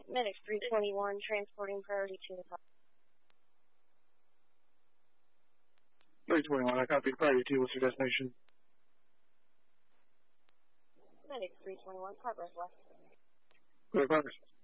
Medic 321, transporting priority to the top. 321, I copy. Priority 2, what's your destination? Medic 321, progress left. Clear progress.